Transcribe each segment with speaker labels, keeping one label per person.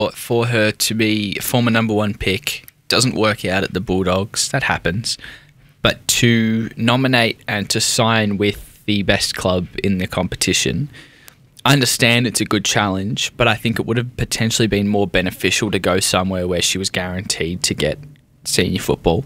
Speaker 1: for her to be former number one pick, doesn't work out at the Bulldogs, that happens. But to nominate and to sign with the best club in the competition, I understand it's a good challenge, but I think it would have potentially been more beneficial to go somewhere where she was guaranteed to get senior football,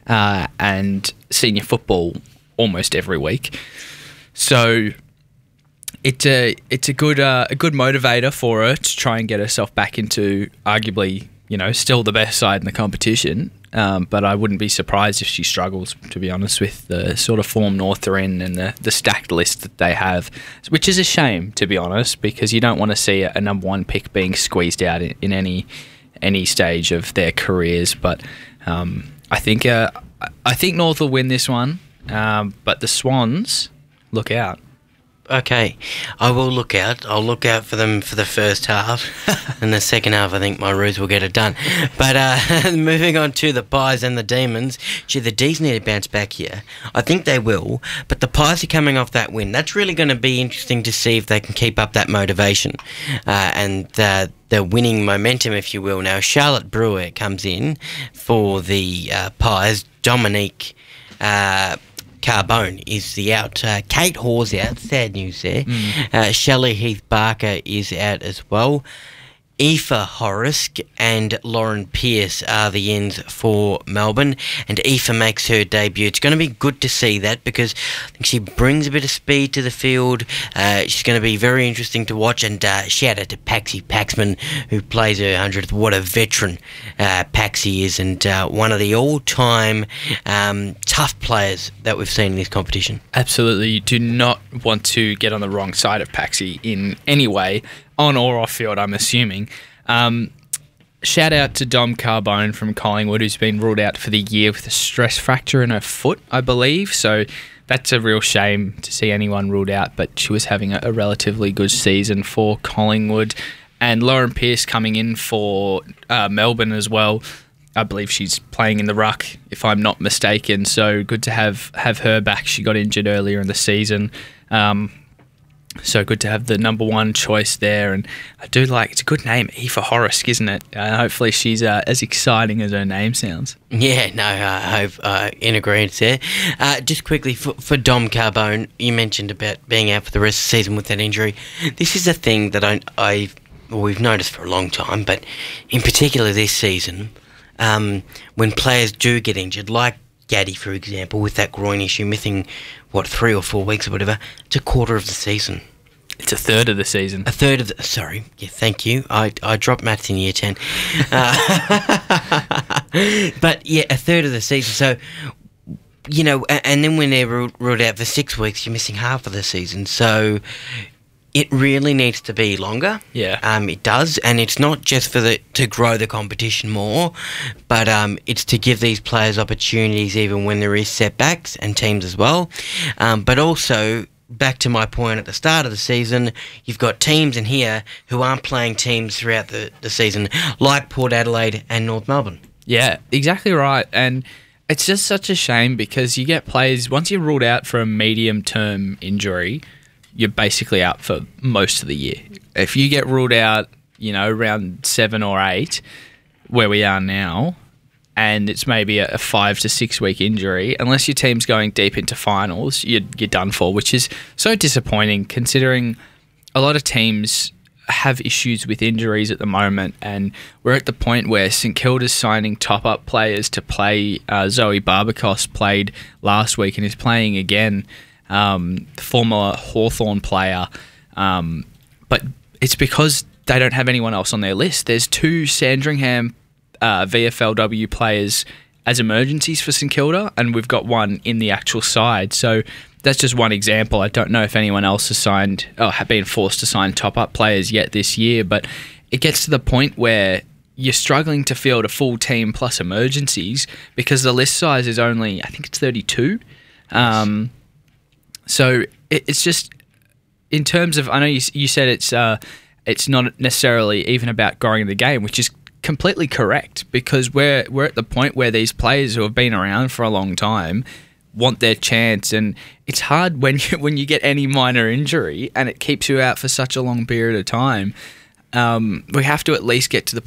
Speaker 1: and senior football almost every week. So it's a good motivator for her to try and get herself back into arguably, still the best side in the competition. But I wouldn't be surprised if she struggles, to be honest, with the sort of form North are in and the stacked list that they have, which is a shame, to be honest, because you don't want to see a number one pick being squeezed out in any stage of their careers. But I think North will win this one, but the Swans, look out.
Speaker 2: Okay, I will look out. I'll look out for them for the first half. And the second half, I think my Roos will get it done. But moving on to the Pies and the Demons. Gee, the D's need to bounce back here. I think they will. But the Pies are coming off that win. That's really going to be interesting to see if they can keep up that motivation. And the winning momentum, if you will. Now, Charlotte Brewer comes in for the Pies. Dominique Carbone is the out. Kate Hawes out. Sad news there. Shelley Heath-Barker is out as well. Aoife Horrisk and Lauren Pearce are the ends for Melbourne, and Aoife makes her debut. It's going to be good to see that because I think she brings a bit of speed to the field. She's going to be very interesting to watch, and shout out to Paxi Paxman, who plays her 100th. What a veteran Paxi is, and one of the all-time tough players that we've seen in this competition.
Speaker 1: Absolutely. You do not want to get on the wrong side of Paxi in any way, on or off field, I'm assuming. Shout out to Dom Carbone from Collingwood, who's been ruled out for the year with a stress fracture in her foot, I believe. So that's a real shame to see anyone ruled out, but she was having a relatively good season for Collingwood. And Lauren Pearce coming in for Melbourne as well. I believe she's playing in the ruck, if I'm not mistaken. So good to have her back. She got injured earlier in the season. So good to have the number one choice there, and I do like, it's a good name, Aoife Horrisk, isn't it? Hopefully she's as exciting as her name sounds.
Speaker 2: Yeah, no, I hope in agreement there. Just quickly, for Dom Carbone, you mentioned about being out for the rest of the season with that injury. This is a thing that we've noticed for a long time, but in particular this season, when players do get injured, like Gaddy, for example, with that groin issue, missing, 3 or 4 weeks or whatever, it's a quarter of the season.
Speaker 1: It's a third of the season.
Speaker 2: A third of the... Sorry. Yeah, thank you. I dropped maths in year 10. But, yeah, a third of the season. So, and then when they're ruled out for 6 weeks, you're missing half of the season. So it really needs to be longer.
Speaker 1: Yeah.
Speaker 2: It does, and it's not just to grow the competition more, but it's to give these players opportunities even when there is setbacks, and teams as well. But also, back to my point at the start of the season, you've got teams in here who aren't playing teams throughout the season, like Port Adelaide and North Melbourne.
Speaker 1: Yeah, exactly right. And it's just such a shame because you get players, once you're ruled out for a medium-term injury, you're basically out for most of the year. If you get ruled out, around 7 or 8, where we are now, and it's maybe a 5 to 6 week injury, unless your team's going deep into finals, you're done for, which is so disappointing considering a lot of teams have issues with injuries at the moment, and we're at the point where St Kilda's signing top-up players to play. Zoe Barbacos played last week and is playing again. Former Hawthorn player, but it's because they don't have anyone else on their list. There's 2 Sandringham VFLW players as emergencies for St Kilda, and we've got 1 in the actual side. So that's just one example. I don't know if anyone else have been forced to sign top-up players yet this year, but it gets to the point where you're struggling to field a full team plus emergencies because the list size is only, I think it's 32. So it's just, in terms of, I know you said it's not necessarily even about growing the game, which is completely correct, because we're at the point where these players who have been around for a long time want their chance, and it's hard when you get any minor injury and it keeps you out for such a long period of time. we have to at least get to the